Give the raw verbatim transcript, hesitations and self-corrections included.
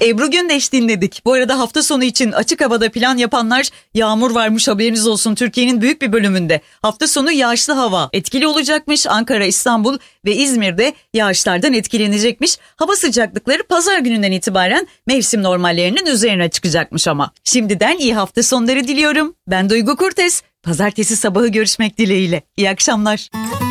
Ebru Gündeş dinledik. Bu arada hafta sonu için açık havada plan yapanlar, yağmur varmış haberiniz olsun Türkiye'nin büyük bir bölümünde. Hafta sonu yağışlı hava etkili olacakmış. Ankara, İstanbul ve İzmir'de yağışlardan etkilenecekmiş. Hava sıcaklıkları pazar gününden itibaren mevsim normallerinin üzerine çıkacakmış ama. Şimdiden iyi hafta sonları diliyorum. Ben Duygu Kurtes. Pazartesi sabahı görüşmek dileğiyle. İyi akşamlar.